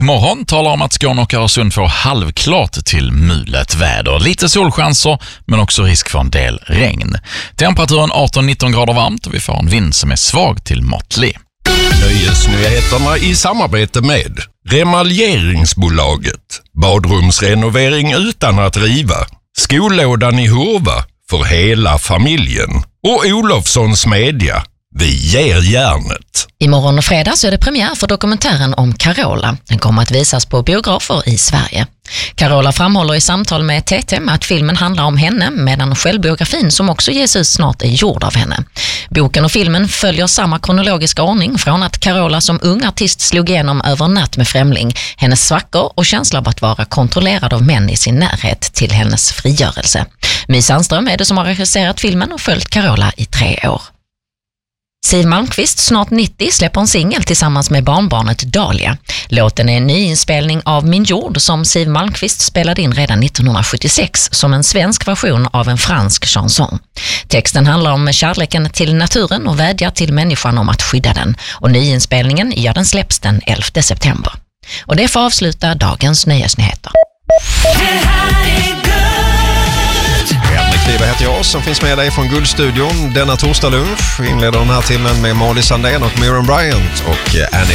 Imorgon talar om att Skåne och Öresund får halvklart till mulet väder. Lite solchanser men också risk för en del regn. Temperaturen 18-19 grader varmt och vi får en vind som är svag till måttlig. Nöjesnyheterna i samarbete med Remaljeringsbolaget. Badrumsrenovering utan att riva. Skollådan i Hurva för hela familjen. Och Olofssons Media. Vi ger järnet. Imorgon och fredag så är det premiär för dokumentären om Carola. Den kommer att visas på biografer i Sverige. Carola framhåller i samtal med TT att filmen handlar om henne medan självbiografin som också ges ut snart är gjord av henne. Boken och filmen följer samma kronologiska ordning från att Carola som ung artist slog igenom över natt med Främling, hennes svackor och känsla av att vara kontrollerad av män i sin närhet till hennes frigörelse. My Sandström är det som har regisserat filmen och följt Carola i 3 år. Siw Malmkvist, snart 90, släpper en singel tillsammans med barnbarnet Dahlia. Låten är en nyinspelning av Min jord som Siw Malmkvist spelade in redan 1976 som en svensk version av en fransk chanson. Texten handlar om kärleken till naturen och vädjar till människan om att skydda den. Och nyinspelningen, den släpps den 11 september. Och det får avsluta dagens nöjesnyheter. Kliva heter jag som finns med dig från Guldstudion denna torsdag lunch. Vi inleder den här timmen med Molly Sandén och Miriam Bryant och Annie